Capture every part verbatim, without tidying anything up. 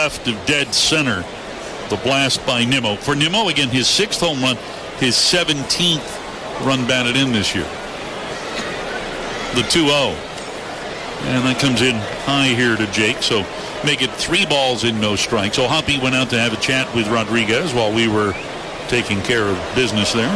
left of dead center. The blast by Nimmo. For Nimmo, again, his sixth home run, his seventeenth run batted in this year. The two oh. And that comes in high here to Jake. So make it three balls in, no strikes. So Hoppy went out to have a chat with Rodriguez while we were taking care of business there.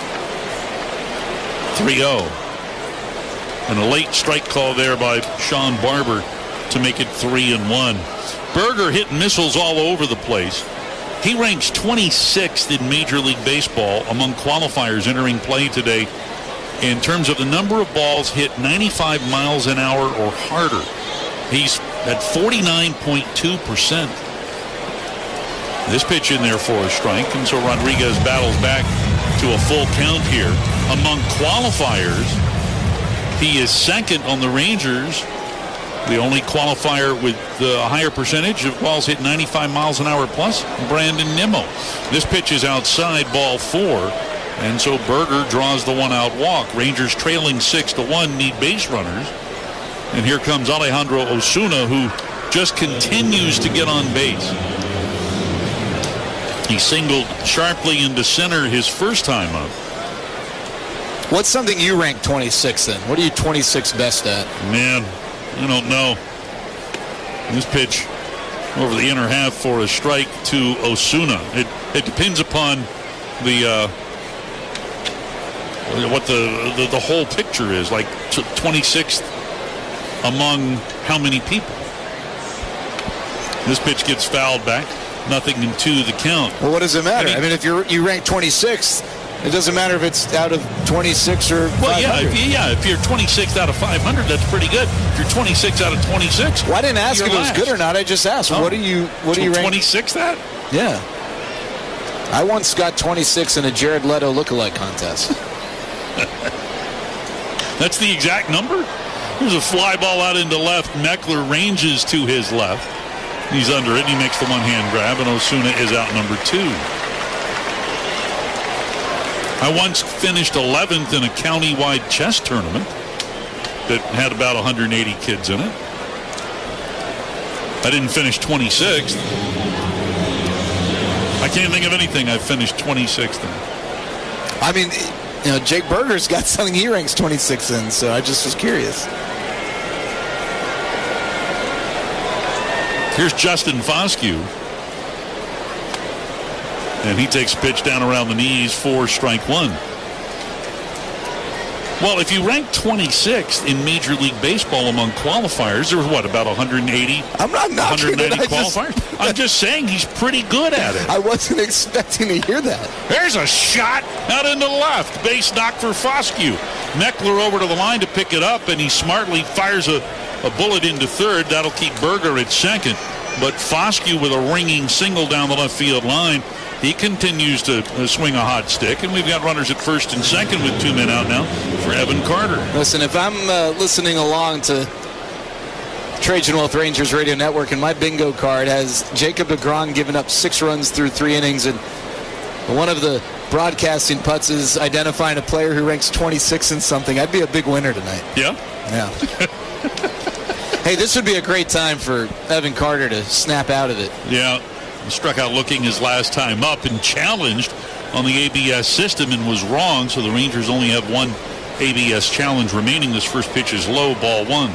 three oh. And a late strike call there by Sean Barber to make it three and one. Berger hit missiles all over the place. He ranks twenty-sixth in Major League Baseball among qualifiers entering play today in terms of the number of balls hit ninety-five miles an hour or harder. He's at forty-nine point two percent. This pitch in there for a strike, and so Rodriguez battles back to a full count here. Among qualifiers, he is second on the Rangers. The only qualifier with the higher percentage of balls hit ninety-five miles an hour plus, Brandon Nimmo. This pitch is outside, ball four, and so Berger draws the one-out walk. Rangers trailing six to one, need base runners. And here comes Alejandro Osuna, who just continues to get on base. He singled sharply into center his first time up. What's something you rank twenty-sixth in? What are you twenty-sixth best at? Man, I don't know. This pitch over the inner half for a strike to Osuna. It it depends upon the uh, what the, the the whole picture is. Like twenty-sixth among how many people? This pitch gets fouled back. Nothing in two the count. Well, what does it matter? I mean, I mean, I mean if you're you rank twenty-sixth, it doesn't matter if it's out of twenty-six or well, five hundred. yeah, if, yeah. If you're twenty-sixth out of five hundred, that's pretty good. If you're twenty-six out of twenty-six, well, I didn't ask if it was last. good or not. I just asked. Oh. What do you what do you rank? twenty-sixth at? Yeah. I once got twenty-six in a Jared Leto lookalike contest. That's the exact number? There's a fly ball out into left. Meckler ranges to his left. He's under it, and he makes the one-hand grab, and Osuna is out number two. I once finished eleventh in a county-wide chess tournament that had about one hundred eighty kids in it. I didn't finish twenty-sixth. I can't think of anything I've finished twenty-sixth in. I mean, you know, Jake Berger's got something he ranks twenty-sixth in, so I just was curious. Here's Justin Foscue. And he takes a pitch down around the knees for strike one. Well, if you rank twenty-sixth in Major League Baseball among qualifiers, there's what, about one hundred eighty? I'm not knocking one hundred ninety it. qualifiers? Just, I'm just saying he's pretty good at it. I wasn't expecting to hear that. There's a shot out into the left. Base knock for Foscue. Meckler over to the line to pick it up, and he smartly fires a, a bullet into third. That'll keep Berger at second. But Foscue with a ringing single down the left field line. He continues to uh, swing a hot stick, and we've got runners at first and second with two men out now for Evan Carter. Listen, if I'm uh, listening along to Trajan Wealth Rangers Radio Network, and my bingo card has Jacob deGrom giving up six runs through three innings, and one of the broadcasting putts is identifying a player who ranks twenty-six in something, I'd be a big winner tonight. Yeah? Yeah. Hey, this would be a great time for Evan Carter to snap out of it. Yeah. He struck out looking his last time up and challenged on the A B S system and was wrong, so the Rangers only have one A B S challenge remaining. This first pitch is low, ball one.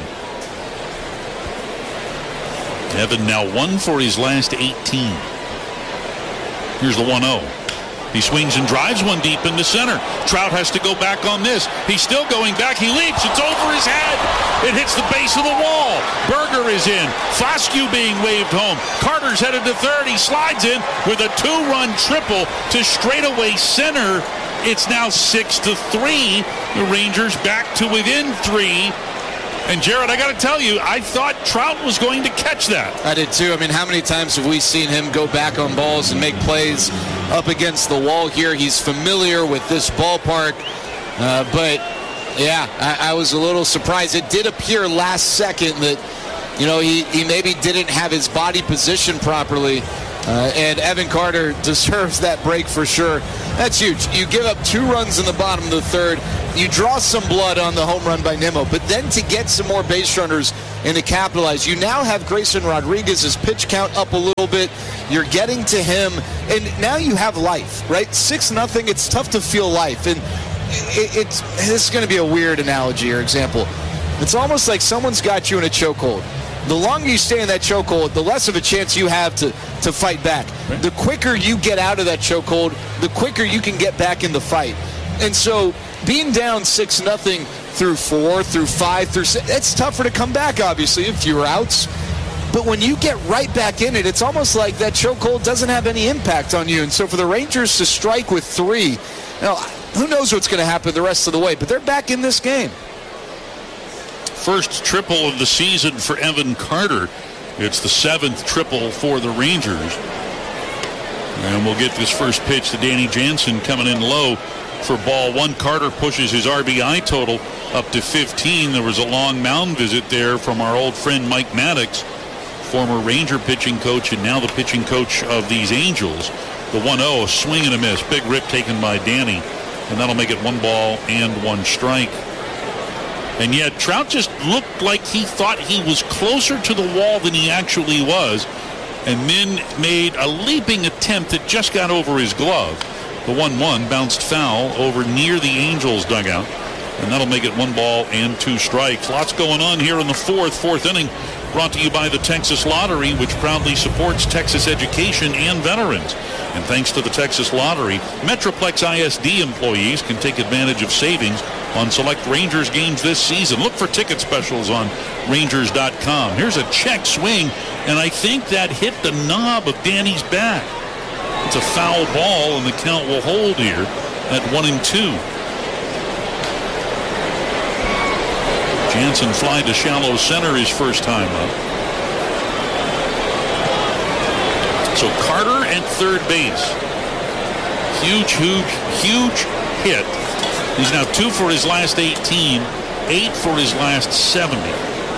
Evan now one for his last eighteen. Here's the one oh. He swings and drives one deep into center. Trout has to go back on this. He's still going back. He leaps. It's over his head. It hits the base of the wall. Berger is in. Foscue being waved home. Carter's headed to third. He slides in with a two-run triple to straightaway center. It's now six to three. The Rangers back to within three. And, Jared, I got to tell you, I thought Trout was going to catch that. I did, too. I mean, how many times have we seen him go back on balls and make plays up against the wall here? He's familiar with this ballpark. Uh, but, yeah, I, I was a little surprised. It did appear last second that, you know, he, he maybe didn't have his body positioned properly Uh, and Evan Carter deserves that break for sure. That's huge. You give up two runs in the bottom of the third. You draw some blood on the home run by Nimmo. But then to get some more base runners and to capitalize, you now have Grayson Rodriguez's pitch count up a little bit. You're getting to him. And now you have life, right? six nothing, it's tough to feel life. And it, it's this is going to be a weird analogy or example. It's almost like someone's got you in a chokehold. The longer you stay in that chokehold, the less of a chance you have to, to fight back. Right. The quicker you get out of that chokehold, the quicker you can get back in the fight. And so being down six nothing through four, through five, through six, it's tougher to come back, obviously, if you're outs. But when you get right back in it, it's almost like that chokehold doesn't have any impact on you. And so for the Rangers to strike with three, you know, who knows what's going to happen the rest of the way, but they're back in this game. First triple of the season for Evan Carter. It's the seventh triple for the Rangers. And we'll get this first pitch to Danny Jansen coming in low for ball one. Carter pushes his R B I total up to fifteen. There was a long mound visit there from our old friend Mike Maddox, former Ranger pitching coach and now the pitching coach of these Angels. The one oh, a swing and a miss. Big rip taken by Danny. And that'll make it one ball and one strike. And yet Trout just looked like he thought he was closer to the wall than he actually was, and then made a leaping attempt that just got over his glove. The one one bounced foul over near the Angels dugout, and that'll make it one ball and two strikes. Lots going on here in the fourth, fourth inning, brought to you by the Texas Lottery, which proudly supports Texas education and veterans. And thanks to the Texas Lottery, Metroplex I S D employees can take advantage of savings on select Rangers games this season. Look for ticket specials on Rangers dot com. Here's a check swing, and I think that hit the knob of Danny's bat. It's a foul ball, and the count will hold here at one and two. Jansen fly to shallow center his first time up. So Carter at third base. Huge, huge, huge hit. He's now two for his last eighteen, eight for his last seventy.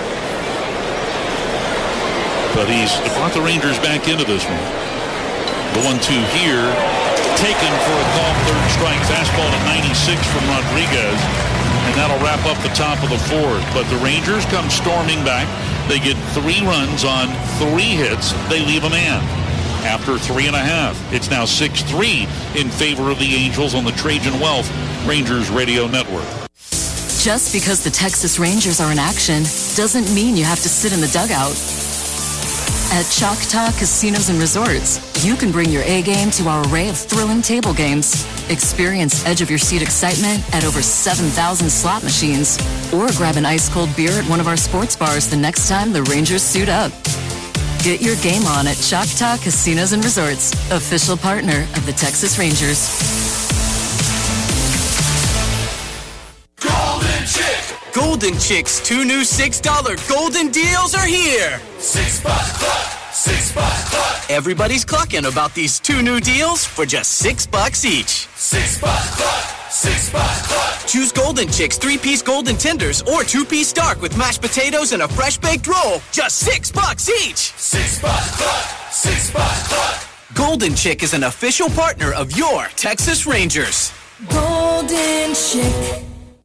But he's brought the Rangers back into this one. The one two here, taken for a call third strike. Fastball to ninety-six from Rodriguez. And that'll wrap up the top of the fourth. But the Rangers come storming back. They get three runs on three hits. They leave a man after three and a half. It's now six three in favor of the Angels on the Trajan Wealth Rangers Radio Network. Just because the Texas Rangers are in action doesn't mean you have to sit in the dugout. At Choctaw Casinos and Resorts, you can bring your A game to our array of thrilling table games. Experience edge-of-your-seat excitement at over seven thousand slot machines. Or grab an ice-cold beer at one of our sports bars the next time the Rangers suit up. Get your game on at Choctaw Casinos and Resorts, official partner of the Texas Rangers. Golden Chick! Golden Chick's two new six dollar golden deals are here! Six bucks cluck! Six bucks cluck! Everybody's clucking about these two new deals for just six bucks each. Six bucks cluck! Six bucks cluck! Choose Golden Chick's three-piece golden tenders or two-piece dark with mashed potatoes and a fresh baked roll. Just six bucks each. Six bucks cluck! Six bucks cluck! Golden Chick is an official partner of your Texas Rangers. Golden Chick.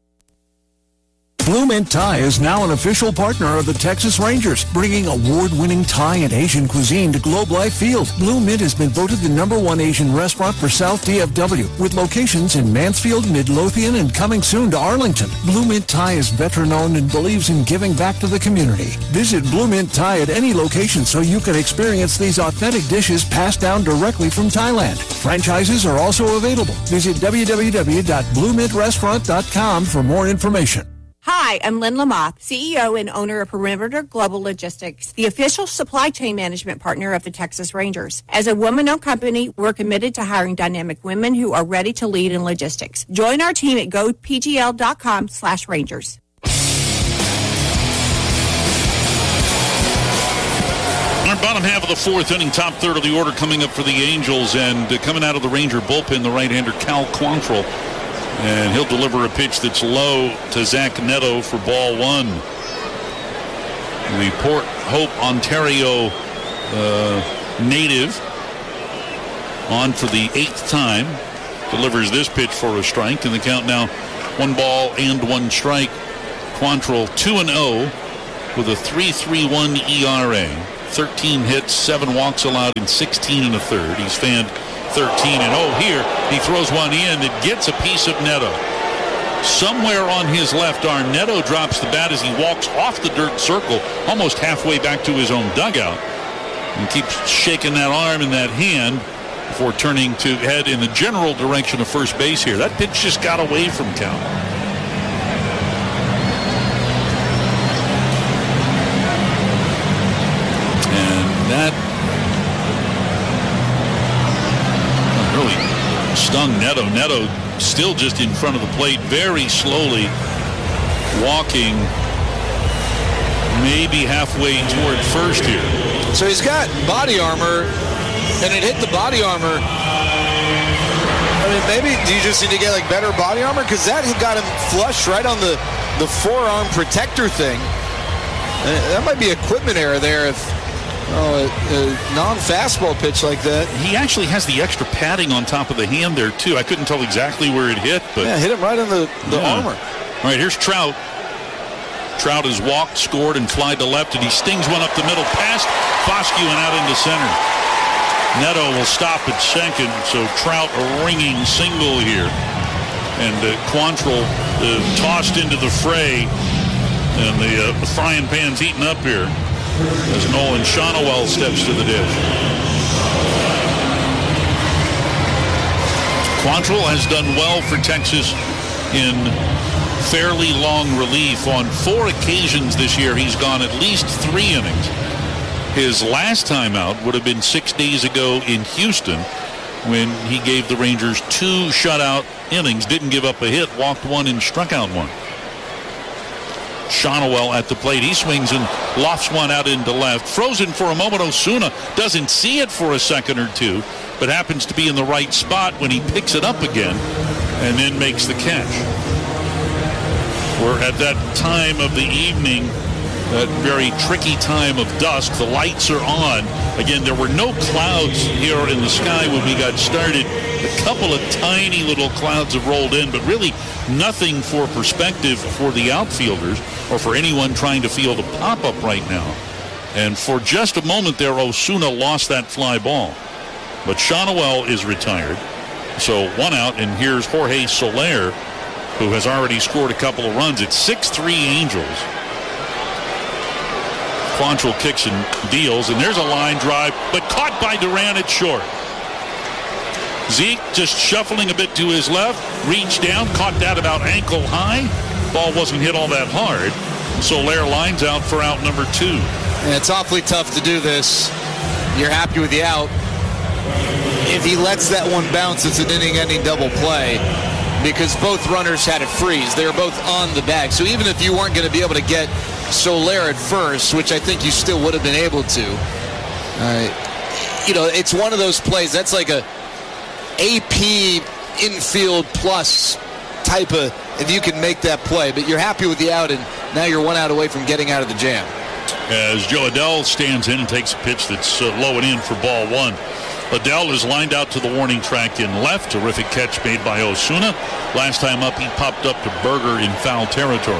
Blue Mint Thai is now an official partner of the Texas Rangers, bringing award-winning Thai and Asian cuisine to Globe Life Field. Blue Mint has been voted the number one Asian restaurant for South D F W, with locations in Mansfield, Midlothian, and coming soon to Arlington. Blue Mint Thai is veteran-owned and believes in giving back to the community. Visit Blue Mint Thai at any location so you can experience these authentic dishes passed down directly from Thailand. Franchises are also available. Visit w w w dot blue mint restaurant dot com for more information. Hi, I'm Lynn Lamoth, C E O and owner of Perimeter Global Logistics, the official supply chain management partner of the Texas Rangers. As a woman-owned company, we're committed to hiring dynamic women who are ready to lead in logistics. Join our team at go p g l dot com slash Rangers. Our bottom half of the fourth inning, top third of the order coming up for the Angels, and uh, coming out of the Ranger bullpen, the right-hander Cal Quantrill. And he'll deliver a pitch that's low to Zach Neto for ball one. The Port Hope, Ontario uh, native on for the eighth time. Delivers this pitch for a strike, and the count now one ball and one strike. Quantrill two and oh with a three point three one E R A. thirteen hits, seven walks allowed in sixteen and a third. He's fanned thirteen and oh here. He throws one in that gets a piece of Neto. Somewhere on his left arm, Neto drops the bat as he walks off the dirt circle, almost halfway back to his own dugout, and keeps shaking that arm and that hand before turning to head in the general direction of first base here. That pitch just got away from Cal. And that really stung Neto. Neto still just in front of the plate, very slowly walking maybe halfway toward first here. So he's got body armor, and it hit the body armor. I mean, maybe do you just need to get like better body armor? Because that got him flush right on the, the forearm protector thing. And that might be equipment error there if oh, a, a non-fastball pitch like that. He actually has the extra padding on top of the hand there, too. I couldn't tell exactly where it hit, but yeah, hit him right on the, the yeah. armor. All right, here's Trout. Trout has walked, scored, and flied to left, and he stings one up the middle past Foscue and out into center. Neto will stop at second, so Trout a ringing single here. And uh, Quantrill uh, tossed into the fray, and the, uh, the frying pan's heating up here as Nolan Shonowell steps to the dish. Quantrill has done well for Texas in fairly long relief. On four occasions this year, he's gone at least three innings. His last time out would have been six days ago in Houston when he gave the Rangers two shutout innings, didn't give up a hit, walked one and struck out one. Shonowell at the plate. He swings and lofts one out into left. Frozen for a moment. Osuna doesn't see it for a second or two, but happens to be in the right spot when he picks it up again and then makes the catch. We're at that time of the evening, that very tricky time of dusk. The lights are on. Again, there were no clouds here in the sky when we got started. A couple of tiny little clouds have rolled in, but really nothing for perspective for the outfielders or for anyone trying to field a pop-up right now. And for just a moment there, Osuna lost that fly ball. But Shonowell is retired. So one out, and here's Jorge Soler, who has already scored a couple of runs. It's six three Angels. Quantrill kicks and deals, and there's a line drive, but caught by Duran at short. Zeke just shuffling a bit to his left, reached down, caught that about ankle high. Ball wasn't hit all that hard. Soler lines out for out number two. And it's awfully tough to do this. You're happy with the out. If he lets that one bounce, it's an inning-ending double play because both runners had it freeze. They were both on the bag. So even if you weren't going to be able to get Soler at first, which I think you still would have been able to, uh, you know, it's one of those plays. That's like a A P infield plus type of, if you can make that play. But you're happy with the out, and now you're one out away from getting out of the jam. As Joe Adell stands in and takes a pitch that's uh, low and in for ball one. Adell is lined out to the warning track in left. Terrific catch made by Osuna. Last time up, he popped up to Berger in foul territory.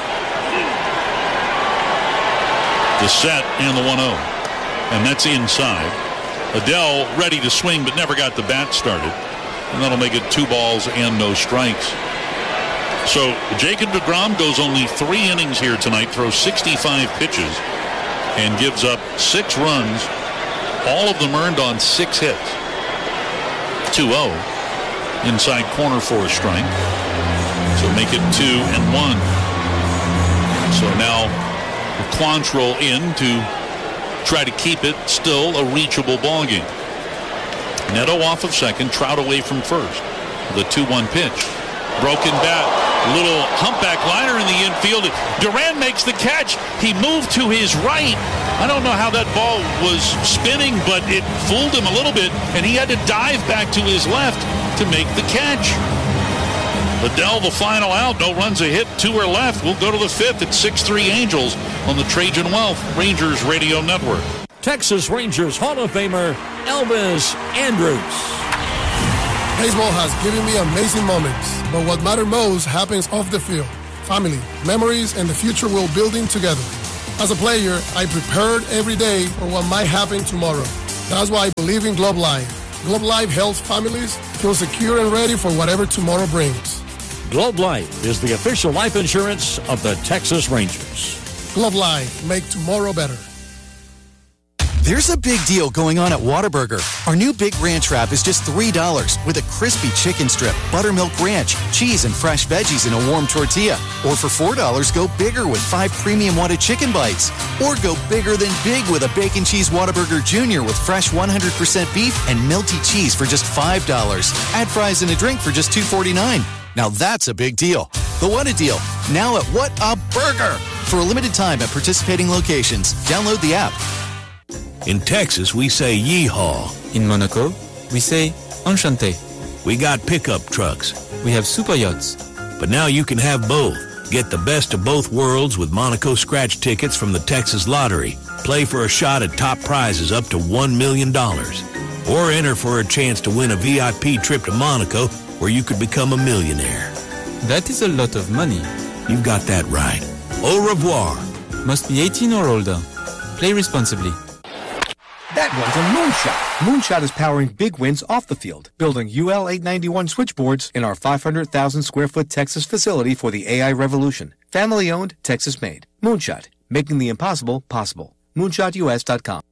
The set and the one oh. And that's inside. Adell ready to swing, but never got the bat started. And that'll make it two balls and no strikes. So Jacob deGrom goes only three innings here tonight, throws sixty-five pitches, and gives up six runs. All of them earned on six hits. two oh. Inside corner for a strike. So make it two and one. So now Quantrill in to try to keep it still a reachable ball game. Neto off of second, Trout away from first. The two one pitch. Broken bat. Little humpback liner in the infield. Duran makes the catch. He moved to his right. I don't know how that ball was spinning, but it fooled him a little bit, and he had to dive back to his left to make the catch. Adell, the final out. No runs a hit. Two are left. We'll go to the fifth at six three Angels on the Trajan Wealth Rangers Radio Network. Texas Rangers Hall of Famer Elvis Andrus. Baseball has given me amazing moments, but what matters most happens off the field. Family, memories, and the future we're building together. As a player, I prepared every day for what might happen tomorrow. That's why I believe in Globe Life. Globe Life helps families feel secure and ready for whatever tomorrow brings. Globe Life is the official life insurance of the Texas Rangers. Globe Life, make tomorrow better. There's a big deal going on at Whataburger. Our new Big Ranch wrap is just three dollars with a crispy chicken strip, buttermilk ranch, cheese, and fresh veggies in a warm tortilla. Or for four dollars, go bigger with five premium Whata chicken bites. Or go bigger than big with a Bacon Cheese Whataburger Junior with fresh one hundred percent beef and melty cheese for just five dollars. Add fries and a drink for just two forty-nine. Now that's a big deal. The Whata Deal, now at What a Burger. For a limited time at participating locations. Download the app. In Texas, we say yeehaw. In Monaco, we say enchanté. We got pickup trucks. We have super yachts. But now you can have both. Get the best of both worlds with Monaco scratch tickets from the Texas Lottery. Play for a shot at top prizes up to one million dollars. Or enter for a chance to win a V I P trip to Monaco where you could become a millionaire. That is a lot of money. You've got that right. Au revoir. Must be eighteen or older. Play responsibly. That one's a Moonshot. Moonshot is powering big wins off the field, building U L eight ninety-one switchboards in our five hundred thousand square foot Texas facility for the A I revolution. Family owned, Texas made. Moonshot, making the impossible possible. moonshot U S dot com.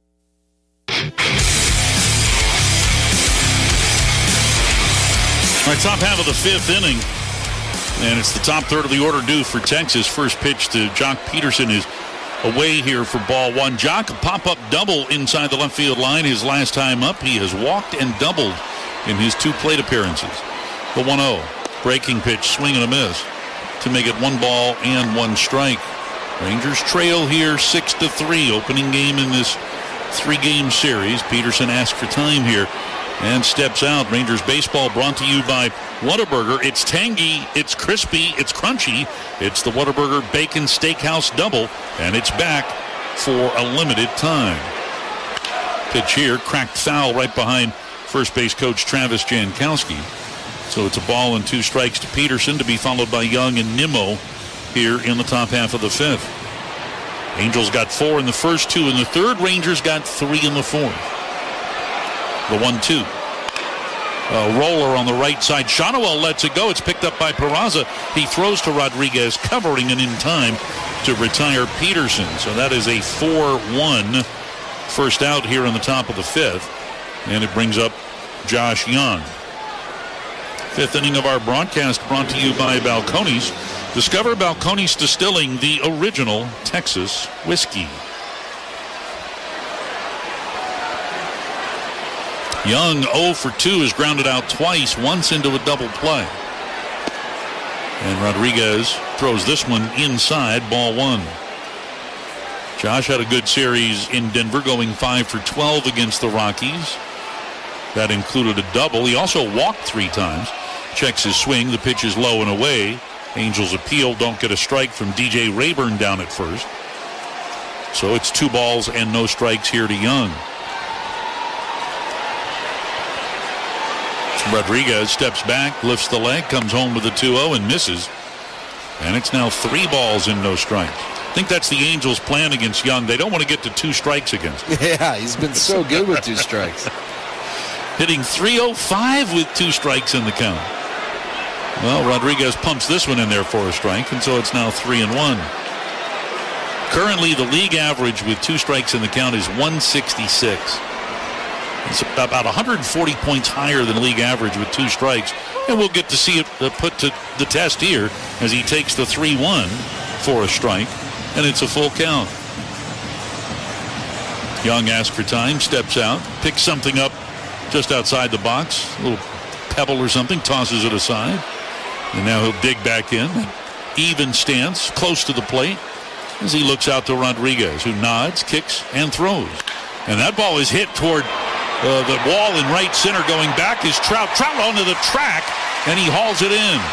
All right, top half of the fifth inning, and it's the top third of the order due for Texas. First pitch to Jock Peterson is away here for ball one. Jock, a pop-up double inside the left field line. His last time up, he has walked and doubled in his two plate appearances. The one oh, breaking pitch, swing and a miss to make it one ball and one strike. Rangers trail here six to three. Opening game in this three-game series. Peterson asked for time here and steps out. Rangers baseball brought to you by Whataburger. It's tangy, it's crispy, it's crunchy. It's the Whataburger Bacon Steakhouse Double, and it's back for a limited time. Pitch here, cracked foul right behind first base coach Travis Jankowski. So it's a ball and two strikes to Peterson, to be followed by Young and Nimmo here in the top half of the fifth. Angels got four in the first, two in the third. Rangers got three in the fourth. The one two. A roller on the right side. Shotwell lets it go. It's picked up by Peraza. He throws to Rodriguez, covering it in time to retire Peterson. So that is a four one first out here in the top of the fifth. And it brings up Josh Young. Fifth inning of our broadcast brought to you by Balcones. Discover Balcones Distilling, the original Texas whiskey. Young oh for two is grounded out twice, once into a double play. And Rodriguez throws this one inside, ball one. Josh had a good series in Denver, going five for twelve against the Rockies. That included a double. He also walked three times. Checks his swing. The pitch is low and away. Angels appeal, don't get a strike from D J Rayburn down at first. So it's two balls and no strikes here to Young. Rodriguez steps back, lifts the leg, comes home with a two oh and misses. And it's now three balls and no strikes. I think that's the Angels' plan against Young. They don't want to get to two strikes against him. Yeah, he's been so good with two strikes. Hitting three oh five with two strikes in the count. Well, Rodriguez pumps this one in there for a strike, and so it's now three and one. Currently, the league average with two strikes in the count is one sixty-six. It's about one hundred forty points higher than league average with two strikes. And we'll get to see it put to the test here as he takes the three one for a strike, and it's a full count. Young asks for time, steps out, picks something up just outside the box, a little pebble or something, tosses it aside. And now he'll dig back in. Even stance, close to the plate, as he looks out to Rodriguez, who nods, kicks, and throws. And that ball is hit toward uh, the wall in right center. Going back is Trout. Trout onto the track, and he hauls it in.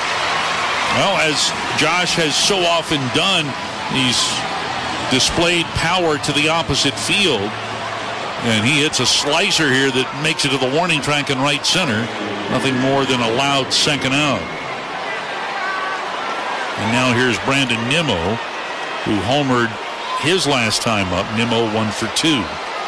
Well, as Josh has so often done, he's displayed power to the opposite field. And he hits a slicer here that makes it to the warning track in right center. Nothing more than a loud second out. And now here's Brandon Nimmo, who homered his last time up. Nimmo one for two.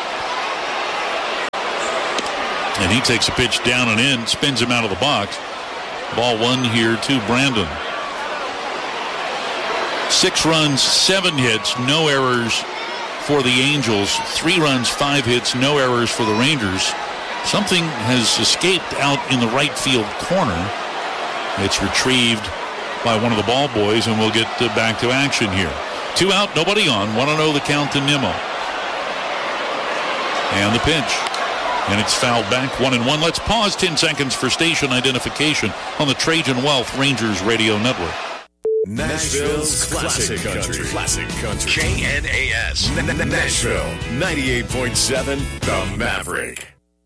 And he takes a pitch down and in, spins him out of the box. Ball one here to Brandon. Six runs, seven hits, no errors for the Angels. Three runs, five hits, no errors for the Rangers. Something has escaped out in the right field corner. It's retrieved by one of the ball boys, and we'll get back to action here. Two out, nobody on. one oh the count to Nimmo. And the pitch. And it's fouled back, one and one. Let's pause ten seconds for station identification on the Trajan Wealth Rangers Radio Network. Nashville's classic country. Classic country. K N A S. Nashville. ninety-eight point seven The Maverick.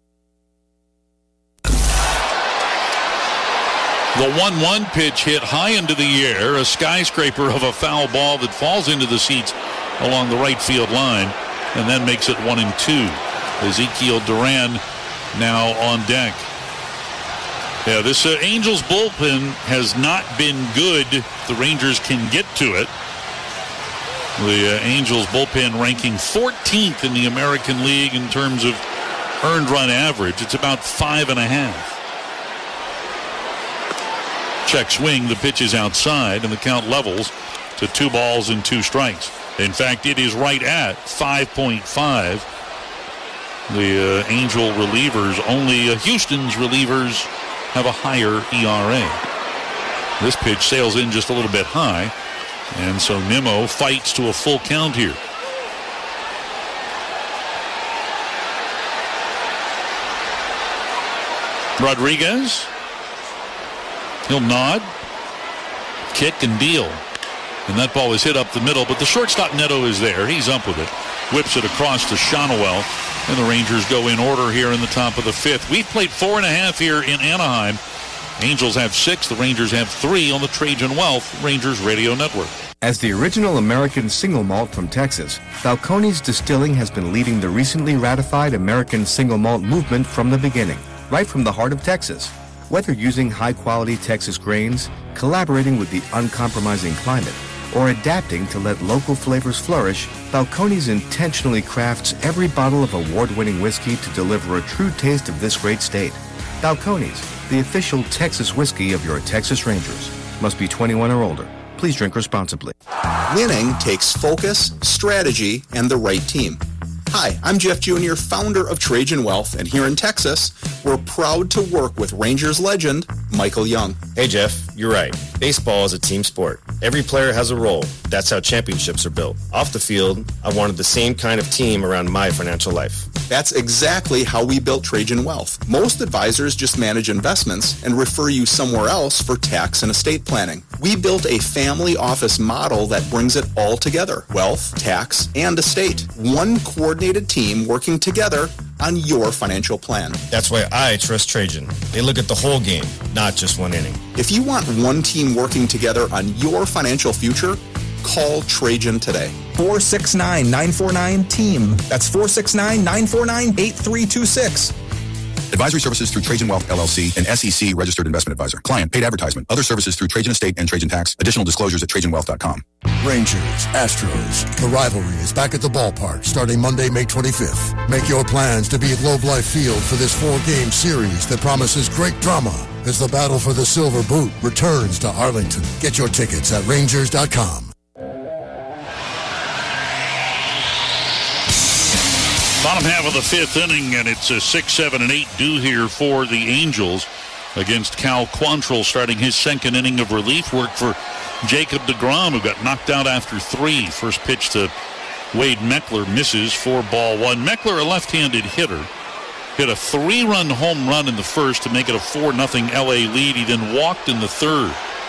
The one one pitch hit high into the air, a skyscraper of a foul ball that falls into the seats along the right field line, and then makes it one and two. Ezekiel Duran now on deck. Yeah, this uh, Angels bullpen has not been good. The Rangers can get to it. The uh, Angels bullpen ranking fourteenth in the American League in terms of earned run average. It's about five and a half. Check swing, the pitch is outside, and the count levels to two balls and two strikes. In fact, it is right at five point five. The uh, Angel relievers, only uh, Houston's relievers have a higher E R A. This pitch sails in just a little bit high, and so Nimmo fights to a full count here. Rodriguez, he'll nod, kick, and deal. And that ball is hit up the middle, but the shortstop Neto is there. He's up with it. Whips it across to Shonowell. And the Rangers go in order here in the top of the fifth. We've played four and a half here in Anaheim. Angels have six. The Rangers have three on the Trajan Wealth Rangers Radio Network. As the original American single malt from Texas, Balcones Distilling has been leading the recently ratified American single malt movement from the beginning, right from the heart of Texas. Whether using high-quality Texas grains, collaborating with the uncompromising climate, or adapting to let local flavors flourish, Balcones intentionally crafts every bottle of award-winning whiskey to deliver a true taste of this great state. Balcones, the official Texas whiskey of your Texas Rangers. Must be twenty-one or older. Please drink responsibly. Winning takes focus, strategy, and the right team. Hi, I'm Jeff Junior, founder of Trajan Wealth, and here in Texas, we're proud to work with Rangers legend, Michael Young. Hey, Jeff, you're right. Baseball is a team sport. Every player has a role. That's how championships are built. Off the field, I wanted the same kind of team around my financial life. That's exactly how we built Trajan Wealth. Most advisors just manage investments and refer you somewhere else for tax and estate planning. We built a family office model that brings it all together. Wealth, tax, and estate. One coordinated team working together on your financial plan. That's why I trust Trajan. They look at the whole game, not just one inning. If you want one team working together on your financial future, call Trajan today. four six nine, nine four nine, team. That's four six nine, nine four nine, eight three two six. Advisory services through Trajan Wealth, L L C, an S E C registered investment advisor. Client paid advertisement. Other services through Trajan Estate and Trajan Tax. Additional disclosures at Trajan Wealth dot com. Rangers, Astros. The rivalry is back at the ballpark starting Monday, May twenty-fifth. Make your plans to be at Globe Life Field for this four-game series that promises great drama as the battle for the Silver Boot returns to Arlington. Get your tickets at Rangers dot com. Bottom half of the fifth inning, and it's a six, seven, and eight due here for the Angels against Cal Quantrill, starting his second inning of relief work for Jacob deGrom, who got knocked out after three. First pitch to Wade Meckler misses for ball one. Meckler, a left-handed hitter, hit a three-run home run in the first to make it a four nothing L A lead. He then walked in the third.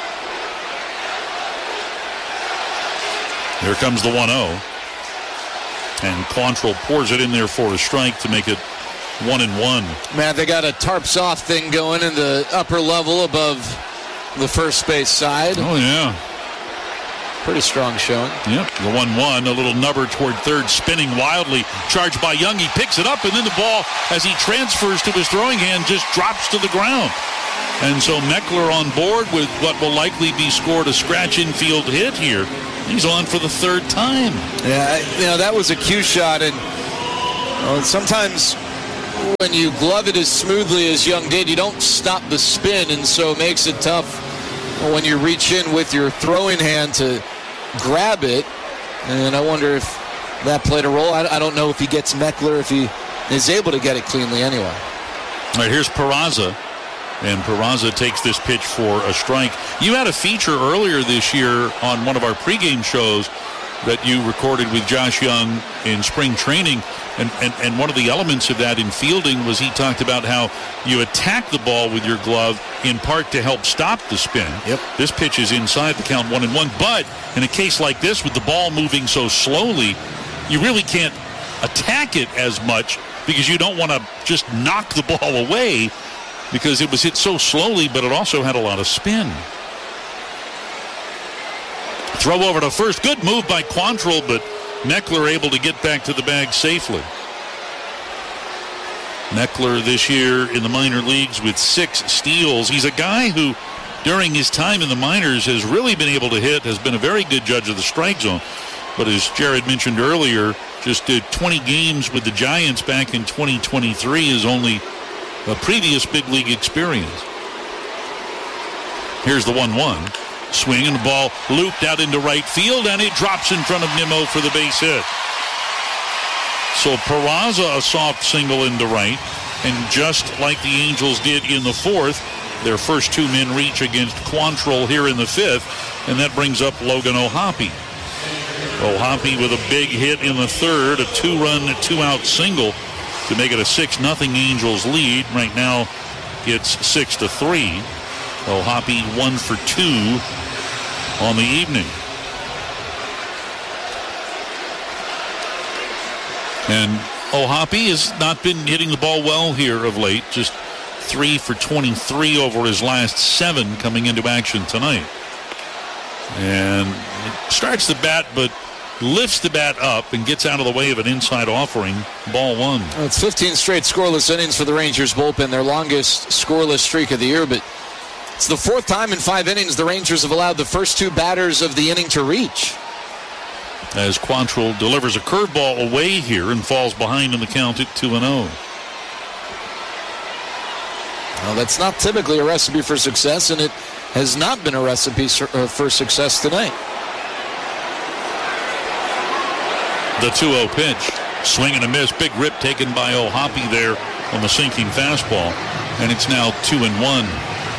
Here comes the one oh. And Quantrill pours it in there for a strike to make it one and one. Man, they got a tarps off thing going in the upper level above the first base side. Oh, yeah. Pretty strong showing. Yep, the one one, a little nubber toward third, spinning wildly, charged by Young. He picks it up, and then the ball, as he transfers to his throwing hand, just drops to the ground. And so Meckler on board with what will likely be scored a scratch infield hit here. He's on for the third time. Yeah, you know, that was a cue shot, and well, sometimes when you glove it as smoothly as Young did, you don't stop the spin, and so it makes it tough when you reach in with your throwing hand to grab it. And I wonder if that played a role. I, I don't know if he gets Meckler, if he is able to get it cleanly anyway. All right, here's Peraza. And Peraza takes this pitch for a strike. You had a feature earlier this year on one of our pregame shows that you recorded with Josh Young in spring training. And, and, and one of the elements of that in fielding was he talked about how you attack the ball with your glove in part to help stop the spin. Yep. This pitch is inside the count, one and one. But in a case like this, with the ball moving so slowly, you really can't attack it as much because you don't want to just knock the ball away, because it was hit so slowly, but it also had a lot of spin. Throw over to first. Good move by Quantrill, but Meckler able to get back to the bag safely. Meckler this year in the minor leagues with six steals. He's a guy who, during his time in the minors, has really been able to hit, has been a very good judge of the strike zone. But as Jared mentioned earlier, just did twenty games with the Giants back in twenty twenty-three is only a previous big league experience. Here's the one one. Swing, and the ball looped out into right field, and it drops in front of Nimmo for the base hit. So Peraza a soft single into right, and just like the Angels did in the fourth, their first two men reach against Quantrill here in the fifth, and that brings up Logan O'Hoppe. O'Hoppe with a big hit in the third, a two-run, two-out single to make it a six nothing Angels lead. Right now it's six to three. O'Hoppe one for two on the evening. And O'Hoppe has not been hitting the ball well here of late. Just three for twenty-three over his last seven coming into action tonight. And starts the bat, but lifts the bat up and gets out of the way of an inside offering. Ball one. Well, it's fifteen straight scoreless innings for the Rangers bullpen, their longest scoreless streak of the year, but it's the fourth time in five innings the Rangers have allowed the first two batters of the inning to reach. As Quantrill delivers a curveball away here and falls behind in the count at two and oh. Well, that's not typically a recipe for success, and it has not been a recipe for success tonight. The two oh pitch. Swing and a miss. Big rip taken by O'Hoppe there on the sinking fastball. And it's now two and one.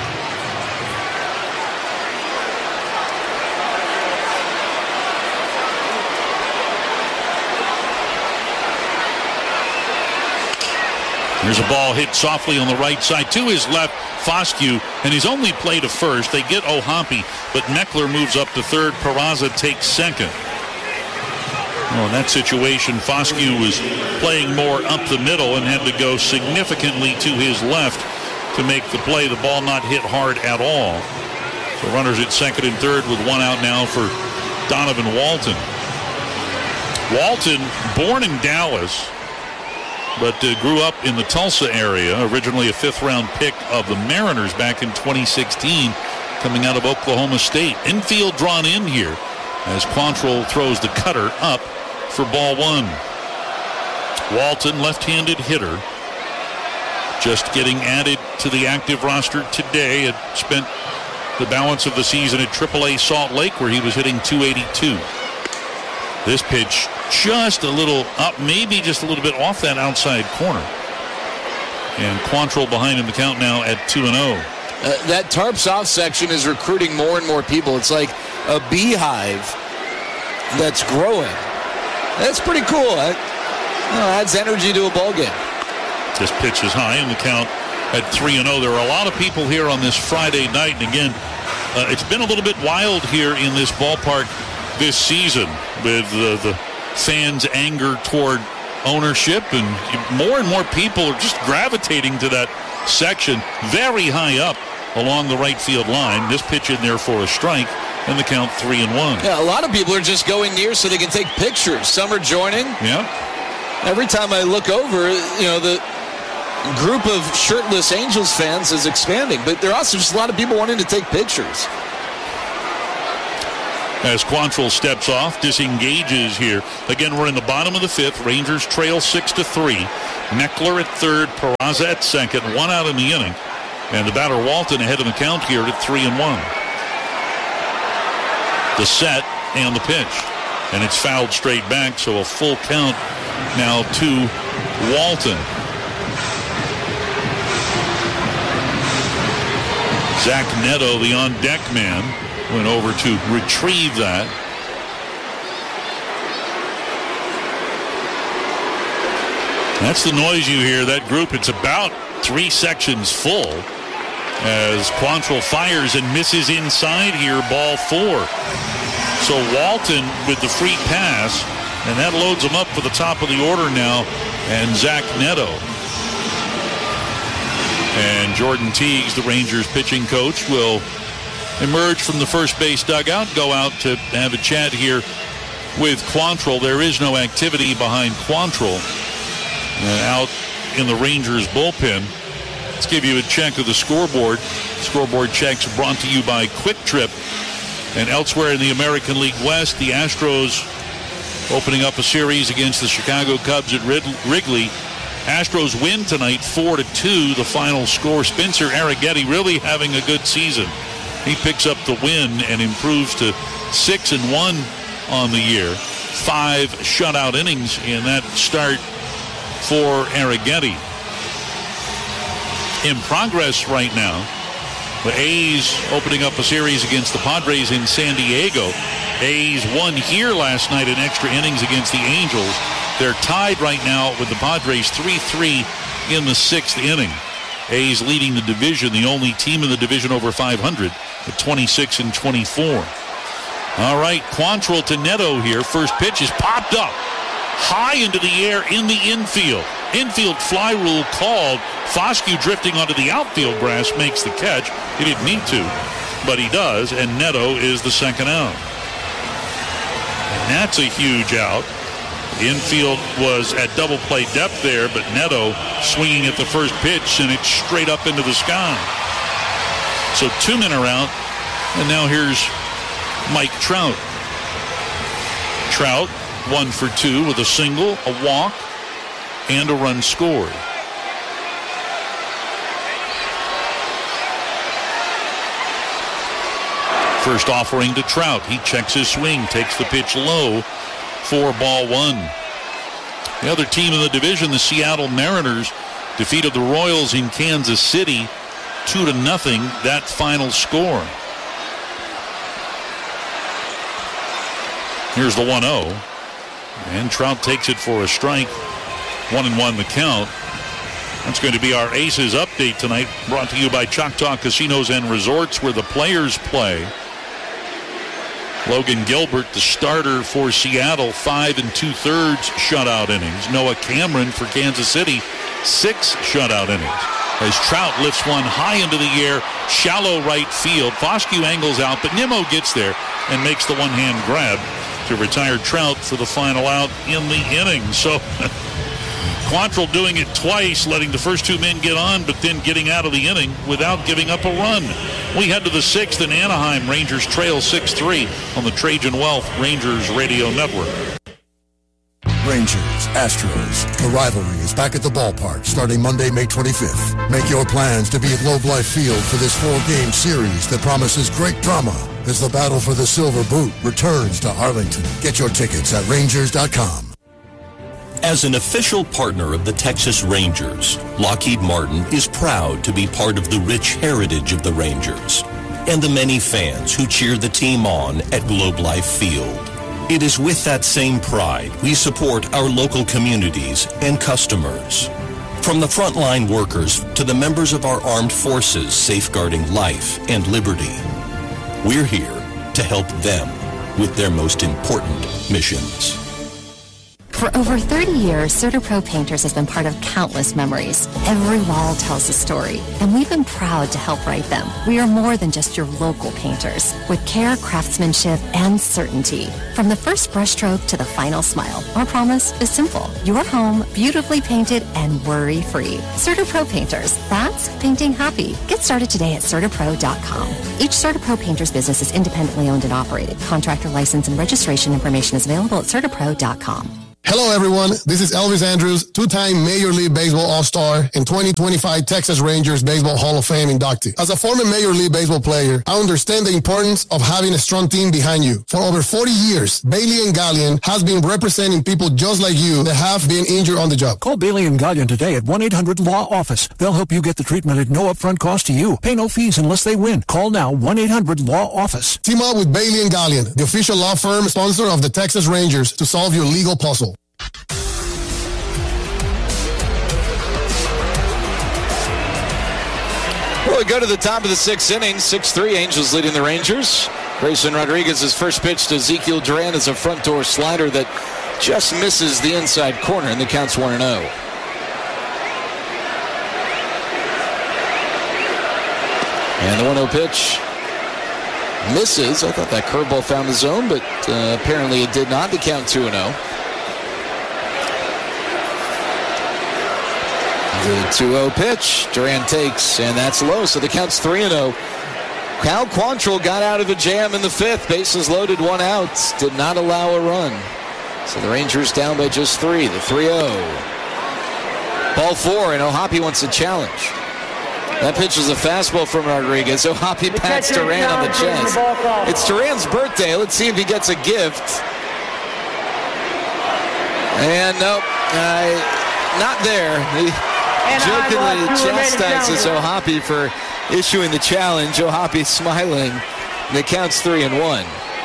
Here's a ball hit softly on the right side to his left. Foscue, and he's only played to first. They get O'Hoppe, but Meckler moves up to third. Peraza takes second. Well, in that situation, Foscue was playing more up the middle and had to go significantly to his left to make the play. The ball not hit hard at all. So runners at second and third with one out now for Donovan Walton. Walton, born in Dallas, but uh, grew up in the Tulsa area, originally a fifth-round pick of the Mariners back in twenty sixteen, coming out of Oklahoma State. Infield drawn in here as Quantrill throws the cutter up for ball one. Walton, left-handed hitter, just getting added to the active roster today. Had spent the balance of the season at triple A Salt Lake, where he was hitting two eighty-two. This pitch just a little up, maybe just a little bit off that outside corner. And Quantrill behind in the count now at two and oh. Uh, that tarp south section is recruiting more and more people. It's like a beehive that's growing. That's pretty cool. That you know, adds energy to a ball game. This pitch is high in the count at three and oh. There are a lot of people here on this Friday night. And again, uh, it's been a little bit wild here in this ballpark this season with uh, the fans' anger toward ownership, and more and more people are just gravitating to that section very high up along the right field line. This pitch in there for a strike. and the count three and one. Yeah, a lot of people are just going near so they can take pictures. Some are joining. Yeah. Every time I look over, you know, the group of shirtless Angels fans is expanding, but there are also just a lot of people wanting to take pictures. As Quantrill steps off, disengages here. Again, we're in the bottom of the fifth. Rangers trail six to three. Meckler at third, Peraza at second, one out in the inning. And the batter Walton ahead of the count here at three and one. The set and the pitch. And it's fouled straight back, so a full count now to Walton. Zach Neto, the on-deck man, went over to retrieve that. That's the noise you hear, that group. It's about three sections full as Quantrill fires and misses inside here, ball four. So Walton with the free pass, and that loads him up for the top of the order now, and Zach Neto. And Jordan Teagues, the Rangers pitching coach, will emerge from the first base dugout, go out to have a chat here with Quantrill. There is no activity behind Quantrill uh, out in the Rangers bullpen. Let's give you a check of the scoreboard. Scoreboard checks brought to you by Quick Trip. And elsewhere in the American League West, the Astros opening up a series against the Chicago Cubs at Wrigley. Astros win tonight four to two, the final score. Spencer Arrighetti really having a good season. He picks up the win and improves to six and one on the year. Five shutout innings in that start for Arrighetti. In progress right now, the A's opening up a series against the Padres in San Diego. A's won here last night in extra innings against the Angels. They're tied right now with the Padres three three in the sixth inning. A's leading the division, the only team in the division over five hundred at twenty-six and twenty-four. All right, Quantrill to Neto here. First pitch is popped up high into the air in the infield. Infield fly rule called. Foscue drifting onto the outfield grass makes the catch. He didn't need to, but he does, and Neto is the second out. And that's a huge out. The infield was at double play depth there, but Neto swinging at the first pitch, and it's straight up into the sky. So two men are out, and now here's Mike Trout. Trout, one for two with a single, a walk, and a run scored. First offering to Trout. He checks his swing, takes the pitch low for ball one. The other team in the division, the Seattle Mariners, defeated the Royals in Kansas City two to nothing, that final score. Here's the one oh. And Trout takes it for a strike. One and one the count. That's going to be our Aces update tonight, brought to you by Choctaw Casinos and Resorts, where the players play. Logan Gilbert, the starter for Seattle, five and two-thirds shutout innings. Noah Cameron for Kansas City, six shutout innings. As Trout lifts one high into the air, shallow right field. Foscue angles out, but Nimmo gets there and makes the one-hand grab to retire Trout for the final out in the inning. So Quantrill doing it twice, letting the first two men get on, but then getting out of the inning without giving up a run. We head to the sixth in Anaheim. Rangers trail six three on the Trajan Wealth Rangers Radio Network. Rangers, Astros. The rivalry is back at the ballpark starting Monday, May twenty-fifth. Make your plans to be at Globe Life Field for this four-game series that promises great drama as the battle for the Silver Boot returns to Arlington. Get your tickets at Rangers dot com. As an official partner of the Texas Rangers, Lockheed Martin is proud to be part of the rich heritage of the Rangers and the many fans who cheer the team on at Globe Life Field. It is with that same pride we support our local communities and customers. From the frontline workers to the members of our armed forces safeguarding life and liberty, we're here to help them with their most important missions. For over thirty years, CertaPro Painters has been part of countless memories. Every wall tells a story, and we've been proud to help write them. We are more than just your local painters, with care, craftsmanship, and certainty. From the first brushstroke to the final smile, our promise is simple. Your home, beautifully painted and worry-free. CertaPro Painters, that's painting happy. Get started today at CertaPro dot com. Each CertaPro Painters business is independently owned and operated. Contractor license and registration information is available at CertaPro dot com. Hello, everyone. This is Elvis Andrews, two-time Major League Baseball All-Star and twenty twenty-five Texas Rangers Baseball Hall of Fame inductee. As a former Major League Baseball player, I understand the importance of having a strong team behind you. For over forty years, Bailey and Gallion has been representing people just like you that have been injured on the job. Call Bailey and Gallion today at one eight hundred law office. They'll help you get the treatment at no upfront cost to you. Pay no fees unless they win. Call now, one eight hundred law office. Team up with Bailey and Gallion, the official law firm sponsor of the Texas Rangers, to solve your legal puzzle. Well, we go to the top of the sixth inning. six three, Angels leading the Rangers. Grayson Rodriguez's first pitch to Ezekiel Duran is a front door slider that just misses the inside corner, and the count's one and oh. And the one oh pitch misses. I thought that curveball found the zone, but uh, apparently it did not. The count two and oh. The two oh pitch, Duran takes, and that's low, so the count's three and oh. Cal Quantrill got out of a jam in the fifth. Bases loaded, one out. Did not allow a run. So the Rangers down by just three, the three oh. Ball four, and O'Hoppe wants a challenge. That pitch was a fastball from Rodriguez. O'Hoppe pats Duran on the chest. It's Duran's birthday. Let's see if he gets a gift. And nope, uh, not there. He jokingly chastises O'Hoppe for issuing the challenge. O'Hoppe smiling. And it counts three and one.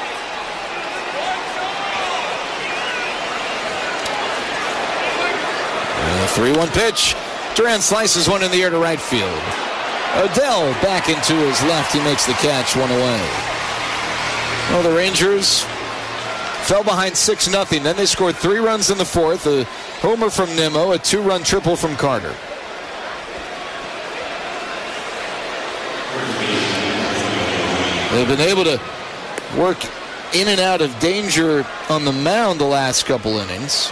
three one pitch. Duran slices one in the air to right field. Odell back into his left. He makes the catch, one away. Well, the Rangers fell behind six nothing. Then they scored three runs in the fourth. A homer from Nimmo, a two-run triple from Carter. They've been able to work in and out of danger on the mound the last couple innings.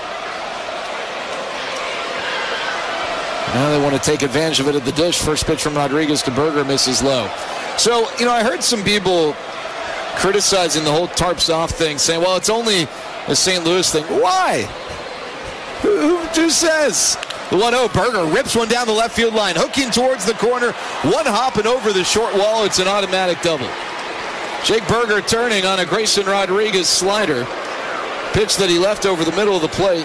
Now they want to take advantage of it at the dish. First pitch from Rodriguez to Berger, misses low. So, you know, I heard some people criticizing the whole tarps off thing, saying, well, it's only a Saint Louis thing. Why? Who, who says? The one oh, Berger rips one down the left field line, hooking towards the corner, one hopping over the short wall. It's an automatic double. Jake Berger turning on a Grayson Rodriguez slider. Pitch that he left over the middle of the plate.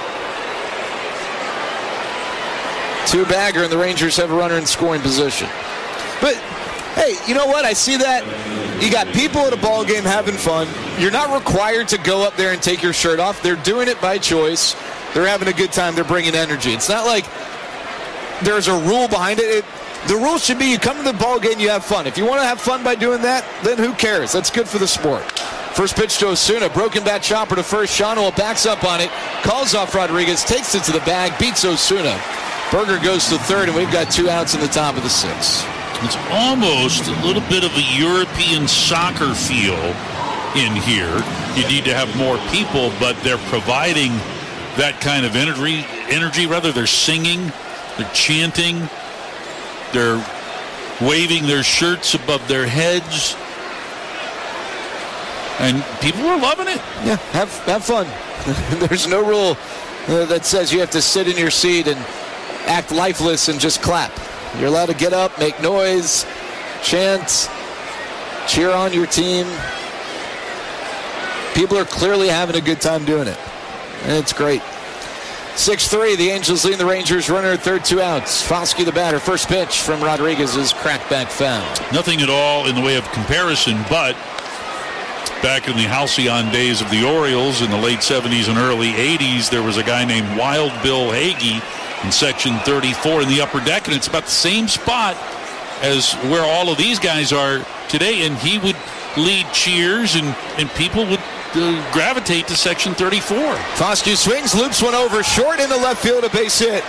Two bagger, and the Rangers have a runner in scoring position. But, hey, you know what? I see that. You got people at a ball game having fun. You're not required to go up there and take your shirt off. They're doing it by choice. They're having a good time. They're bringing energy. It's not like there's a rule behind it. it the rule should be you come to the ball game, you have fun. If you want to have fun by doing that, then who cares? That's good for the sport. First pitch to Osuna. Broken bat chopper to first. Shawano backs up on it. Calls off Rodriguez. Takes it to the bag. Beats Osuna. Berger goes to third, and we've got two outs in the top of the sixth. It's almost a little bit of a European soccer feel in here. You need to have more people, but they're providing that kind of energy. Energy, rather, they're singing, they're chanting, they're waving their shirts above their heads, and people are loving it. Yeah, have have fun. There's no rule uh, that says you have to sit in your seat and act lifeless and just clap. You're allowed to get up, make noise, chant, cheer on your team. People are clearly having a good time doing it. And it's great. six three, the Angels leading the Rangers. Runner at third, two outs. Foskey the batter. First pitch from Rodriguez is crackback foul. Nothing at all in the way of comparison, but back in the halcyon days of the Orioles in the late seventies and early eighties, there was a guy named Wild Bill Hagee in section thirty-four in the upper deck, and it's about the same spot as where all of these guys are today, and he would lead cheers, and, and people would uh, gravitate to section thirty-four. Foscue swings, loops one over, short into left field, a base hit.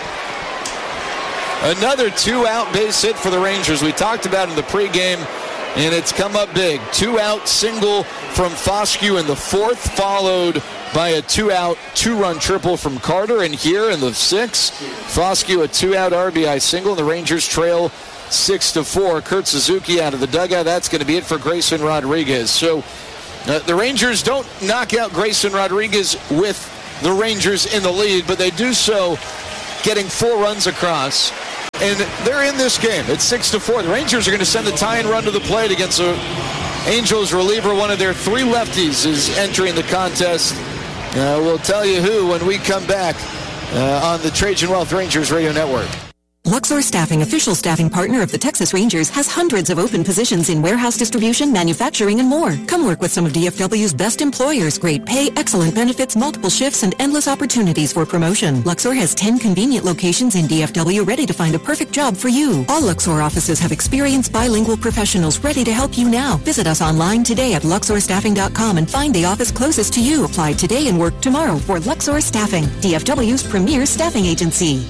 Another two-out base hit for the Rangers. We talked about it in the pregame, and it's come up big. Two-out single from Foscue in the fourth, followed by a two-out, two-run triple from Carter. And here in the sixth, Foscue a two-out R B I single, and the Rangers trail six to four. Kurt Suzuki out of the dugout. That's going to be it for Grayson Rodriguez. So uh, the Rangers don't knock out Grayson Rodriguez with the Rangers in the lead, but they do so getting four runs across. And they're in this game. It's six to four. The Rangers are going to send the tie-in run to the plate against the Angels reliever. One of their three lefties is entering the contest. Uh, we'll tell you who when we come back uh, on the Trajan Wealth Rangers Radio Network. Luxor Staffing, official staffing partner of the Texas Rangers, has hundreds of open positions in warehouse distribution, manufacturing, and more. Come work with some of D F W's best employers. Great pay, excellent benefits, multiple shifts, and endless opportunities for promotion. Luxor has ten convenient locations in D F W ready to find a perfect job for you. All Luxor offices have experienced bilingual professionals ready to help you now. Visit us online today at luxor staffing dot com and find the office closest to you. Apply today and work tomorrow for Luxor Staffing, D F W's premier staffing agency.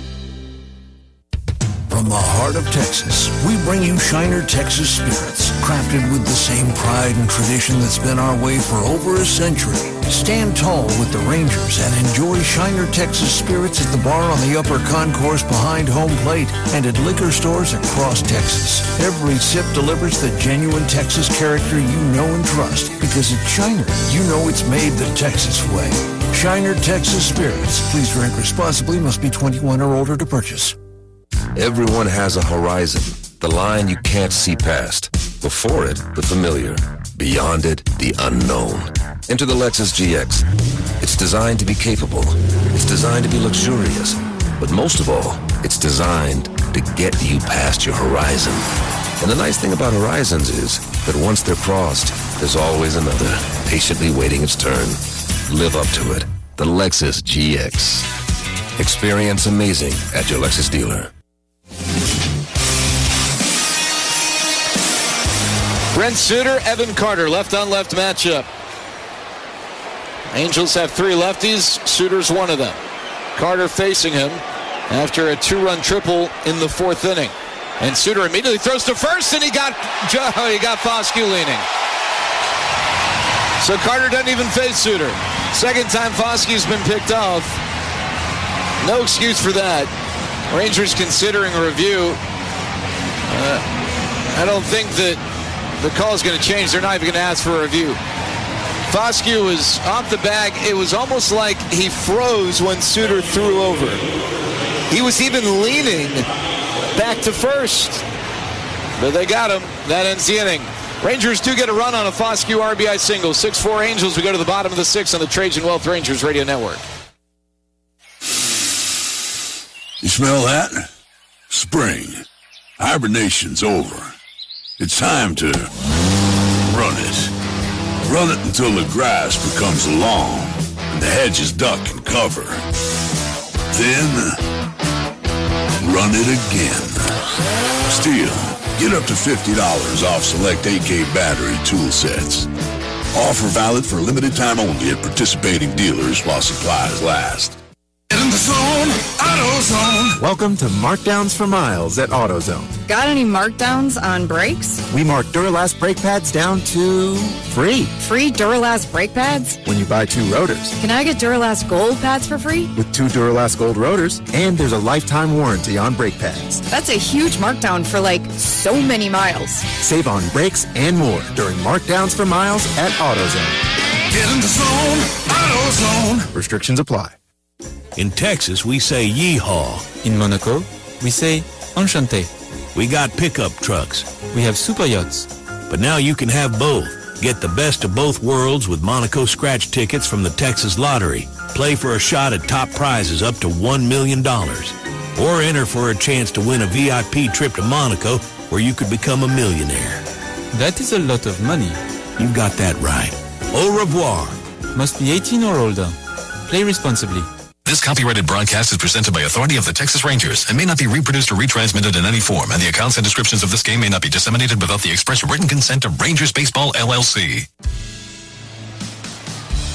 From the heart of Texas, we bring you Shiner Texas Spirits, crafted with the same pride and tradition that's been our way for over a century. Stand tall with the Rangers and enjoy Shiner Texas Spirits at the bar on the upper concourse behind home plate and at liquor stores across Texas. Every sip delivers the genuine Texas character you know and trust, because at Shiner, you know it's made the Texas way. Shiner Texas Spirits. Please drink responsibly. Must be twenty-one or older to purchase. Everyone has a horizon, the line you can't see past. Before it, the familiar. Beyond it, the unknown. Enter the Lexus G X. It's designed to be capable. It's designed to be luxurious. But most of all, it's designed to get you past your horizon. And the nice thing about horizons is that once they're crossed, there's always another, patiently waiting its turn. Live up to it. The Lexus G X. Experience amazing at your Lexus dealer. Brent Suter, Evan Carter, left-on-left matchup. Angels have three lefties. Suter's one of them. Carter facing him after a two-run triple in the fourth inning. And Suter immediately throws to first, and he got he got Foscue leaning. So Carter doesn't even face Suter. Second time Foscue's been picked off. No excuse for that. Rangers considering a review. Uh, I don't think that the call is going to change. They're not even going to ask for a review. Foscue was off the bag. It was almost like he froze when Suter threw over. He was even leaning back to first. But they got him. That ends the inning. Rangers do get a run on a Foscue R B I single. six four Angels. We go to the bottom of the sixth on the Trajan Wealth Rangers Radio Network. You smell that? Spring. Hibernation's over. It's time to run it. Run it until the grass becomes long and the hedges duck and cover. Then, run it again. Still, get up to fifty dollars off select A K battery tool sets. Offer valid for a limited time only at participating dealers while supplies last. In the zone, AutoZone. Welcome to Markdowns for Miles at AutoZone. Got any markdowns on brakes? We mark Duralast brake pads down to free. Free Duralast brake pads? When you buy two rotors. Can I get Duralast Gold pads for free? With two Duralast Gold rotors, and there's a lifetime warranty on brake pads. That's a huge markdown for like so many miles. Save on brakes and more during Markdowns for Miles at AutoZone. Get in the zone, AutoZone. Restrictions apply. In Texas, we say yeehaw. In Monaco, we say enchanté. We got pickup trucks. We have super yachts. But now you can have both. Get the best of both worlds with Monaco scratch tickets from the Texas Lottery. Play for a shot at top prizes up to one million dollars. Or enter for a chance to win a V I P trip to Monaco where you could become a millionaire. That is a lot of money. You got that right. Au revoir. Must be eighteen or older. Play responsibly. This copyrighted broadcast is presented by authority of the Texas Rangers and may not be reproduced or retransmitted in any form, and the accounts and descriptions of this game may not be disseminated without the express written consent of Rangers Baseball, L L C.